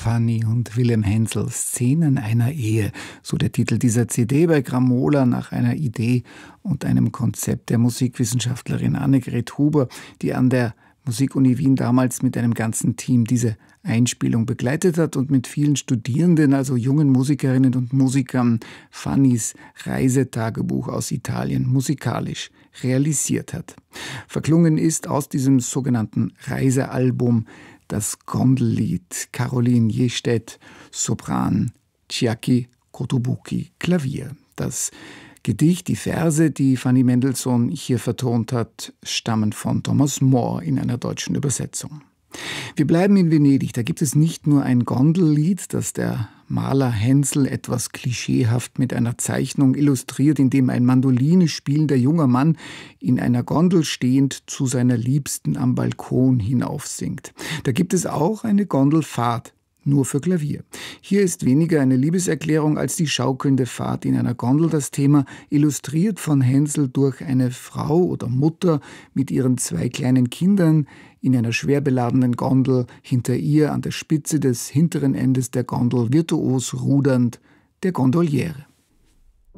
Fanny und Wilhelm Hensel, Szenen einer Ehe, so der Titel dieser CD bei Gramola nach einer Idee und einem Konzept der Musikwissenschaftlerin Annegret Huber, die an der Musikuni Wien damals mit einem ganzen Team diese Einspielung begleitet hat und mit vielen Studierenden, also jungen Musikerinnen und Musikern, Fannys Reisetagebuch aus Italien musikalisch realisiert hat. Verklungen ist aus diesem sogenannten Reisealbum das Gondellied Caroline Jestedt, Sopran, Chiaki Kotobuki, Klavier. Das Gedicht, die Verse, die Fanny Mendelssohn hier vertont hat, stammen von Thomas Moore in einer deutschen Übersetzung. Wir bleiben in Venedig. Da gibt es nicht nur ein Gondellied, das der Maler Hensel etwas klischeehaft mit einer Zeichnung illustriert, in dem ein Mandoline spielender junger Mann in einer Gondel stehend zu seiner Liebsten am Balkon hinaufsingt. Da gibt es auch eine Gondelfahrt, nur für Klavier. Hier ist weniger eine Liebeserklärung als die schaukelnde Fahrt in einer Gondel das Thema, illustriert von Hensel durch eine Frau oder Mutter mit ihren 2 kleinen Kindern in einer schwer beladenen Gondel, hinter ihr an der Spitze des hinteren Endes der Gondel virtuos rudernd der Gondoliere.